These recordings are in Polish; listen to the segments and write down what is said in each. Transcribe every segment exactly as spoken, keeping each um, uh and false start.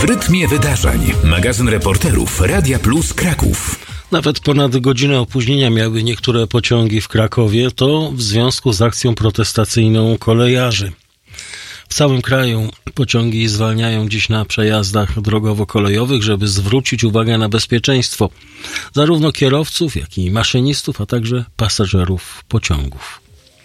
W rytmie wydarzeń. Magazyn reporterów Radia Plus Kraków. Nawet ponad godzinę opóźnienia miały niektóre pociągi w Krakowie, to w związku z akcją protestacyjną kolejarzy. W całym kraju pociągi zwalniają dziś na przejazdach drogowo-kolejowych, żeby zwrócić uwagę na bezpieczeństwo zarówno kierowców, jak i maszynistów, a także pasażerów pociągów.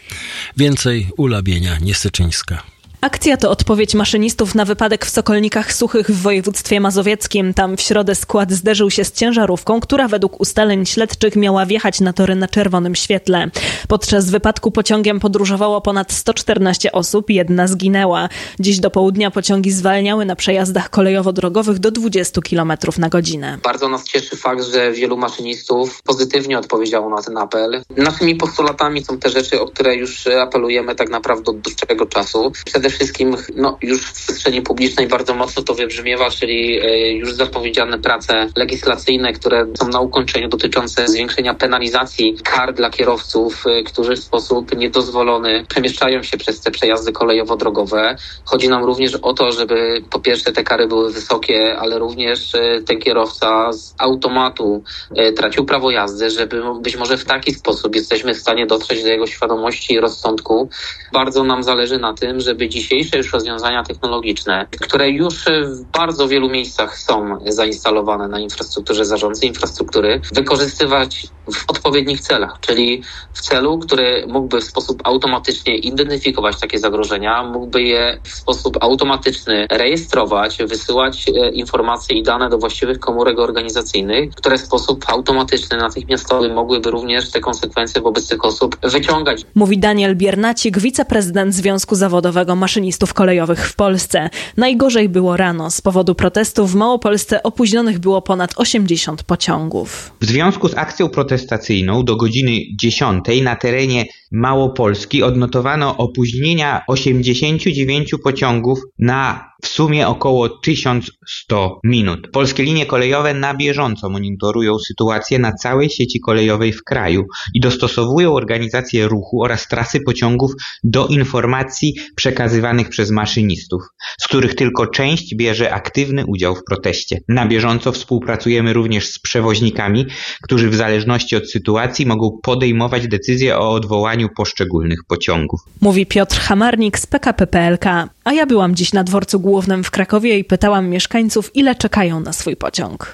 Więcej Ula Bienia-Niesyczyńska. Akcja to odpowiedź maszynistów na wypadek w Sokolnikach Suchych w województwie mazowieckim. Tam w środę skład zderzył się z ciężarówką, która według ustaleń śledczych miała wjechać na tory na czerwonym świetle. Podczas wypadku pociągiem podróżowało ponad sto czternaście osób, jedna zginęła. Dziś do południa pociągi zwalniały na przejazdach kolejowo-drogowych do dwudziestu kilometrów na godzinę. Bardzo nas cieszy fakt, że wielu maszynistów pozytywnie odpowiedziało na ten apel. Naszymi postulatami są te rzeczy, o które już apelujemy tak naprawdę od dłuższego czasu. Przede wszystkim no, już w przestrzeni publicznej bardzo mocno to wybrzmiewa, czyli już zapowiedziane prace legislacyjne, które są na ukończeniu, dotyczące zwiększenia penalizacji kar dla kierowców, którzy w sposób niedozwolony przemieszczają się przez te przejazdy kolejowo-drogowe. Chodzi nam również o to, żeby po pierwsze te kary były wysokie, ale również ten kierowca z automatu tracił prawo jazdy, żeby być może w taki sposób jesteśmy w stanie dotrzeć do jego świadomości i rozsądku. Bardzo nam zależy na tym, żeby dzisiejsze już rozwiązania technologiczne, które już w bardzo wielu miejscach są zainstalowane na infrastrukturze zarządcy infrastruktury, wykorzystywać w odpowiednich celach, czyli w celu, który mógłby w sposób automatyczny identyfikować takie zagrożenia, mógłby je w sposób automatyczny rejestrować, wysyłać informacje i dane do właściwych komórek organizacyjnych, które w sposób automatyczny, natychmiastowy mogłyby również te konsekwencje wobec tych osób wyciągać. Mówi Daniel Biernacik, wiceprezydent Związku Zawodowego Maszynistów Kolejowych w Polsce. Najgorzej było rano. Z powodu protestów w Małopolsce opóźnionych było ponad osiemdziesiąt pociągów. W związku z akcją protestacyjną do godziny dziesiątej na terenie Małopolski odnotowano opóźnienia osiemdziesięciu dziewięciu pociągów na w sumie około tysiąc sto minut. Polskie linie kolejowe na bieżąco monitorują sytuację na całej sieci kolejowej w kraju i dostosowują organizację ruchu oraz trasy pociągów do informacji przekazywanych przez maszynistów, z których tylko część bierze aktywny udział w proteście. Na bieżąco współpracujemy również z przewoźnikami, którzy w zależności od sytuacji mogą podejmować decyzje o odwołaniu poszczególnych pociągów. Mówi Piotr Hamarnik z P K P P L K. A ja byłam dziś na dworcu głównym w Krakowie i pytałam mieszkańców, ile czekają na swój pociąg.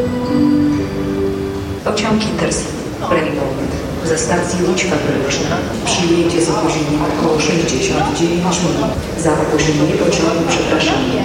Pociąg Intercity Premium ze stacji Łódź Fabryczna przyjedzie z opóźnieniem około sześćdziesiąt dziewięć minut. Za opóźnienie pociągu przepraszamy.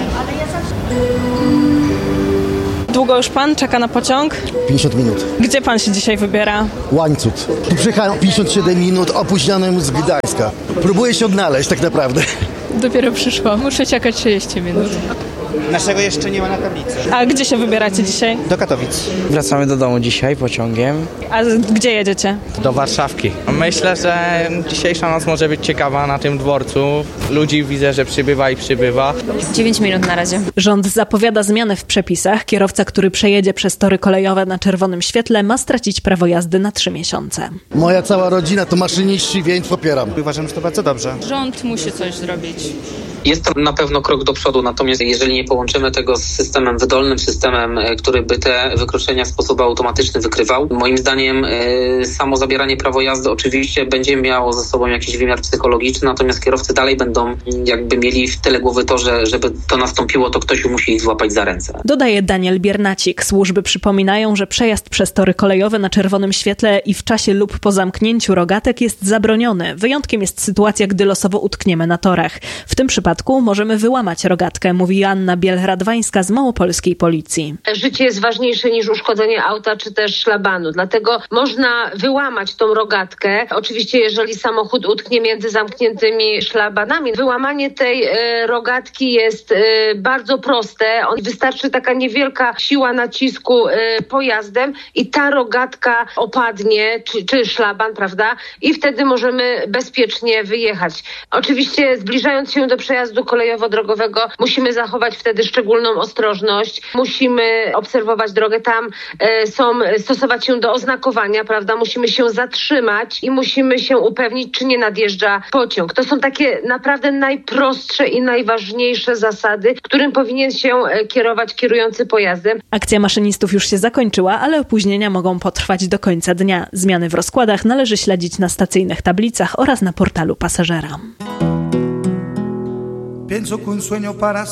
Długo już pan czeka na pociąg? pięćdziesiąt minut. Gdzie pan się dzisiaj wybiera? Łańcut. Tu przyjechałem pięćdziesiąt siedem minut, opóźnionym z Gdańska. Próbuję się odnaleźć tak naprawdę. Dopiero przyszło. Muszę czekać trzydzieści minut. Naszego jeszcze nie ma na tablicy. A gdzie się wybieracie dzisiaj? Do Katowic. Wracamy do domu dzisiaj pociągiem. A gdzie jedziecie? Do Warszawki. Myślę, że dzisiejsza noc może być ciekawa na tym dworcu. Ludzi widzę, że przybywa i przybywa. dziewięć minut na razie. Rząd zapowiada zmiany w przepisach. Kierowca, który przejedzie przez tory kolejowe na czerwonym świetle, ma stracić prawo jazdy na trzy miesiące. Moja cała rodzina to maszyniści, więc popieram. Uważam, że to bardzo dobrze. Rząd musi coś zrobić. Jest to na pewno krok do przodu, natomiast jeżeli nie połączymy tego z systemem wydolnym, systemem, który by te wykroczenia w sposób automatyczny wykrywał, moim zdaniem yy, samo zabieranie prawa jazdy oczywiście będzie miało ze sobą jakiś wymiar psychologiczny, natomiast kierowcy dalej będą jakby mieli w tyle głowy to, że żeby to nastąpiło, to ktoś musi ich złapać za ręce. Dodaje Daniel Biernacik. Służby przypominają, że przejazd przez tory kolejowe na czerwonym świetle i w czasie lub po zamknięciu rogatek jest zabroniony. Wyjątkiem jest sytuacja, gdy losowo utkniemy na torach. W tym przypadku możemy wyłamać rogatkę, mówi Joanna Biel-Radwańska z małopolskiej policji. Życie jest ważniejsze niż uszkodzenie auta czy też szlabanu, dlatego można wyłamać tą rogatkę. Oczywiście jeżeli samochód utknie między zamkniętymi szlabanami, wyłamanie tej e, rogatki jest e, bardzo proste. On, wystarczy taka niewielka siła nacisku e, pojazdem i ta rogatka opadnie, czy, czy szlaban, prawda? I wtedy możemy bezpiecznie wyjechać. Oczywiście zbliżając się do przejazdu przejazdu kolejowo-drogowego musimy zachować wtedy szczególną ostrożność. Musimy obserwować drogę. Tam e, są, stosować się do oznakowania, prawda? Musimy się zatrzymać i musimy się upewnić, czy nie nadjeżdża pociąg. To są takie naprawdę najprostsze i najważniejsze zasady, którym powinien się kierować kierujący pojazdem. Akcja maszynistów już się zakończyła, ale opóźnienia mogą potrwać do końca dnia. Zmiany w rozkładach należy śledzić na stacyjnych tablicach oraz na portalu pasażera. Pienso que un sueño para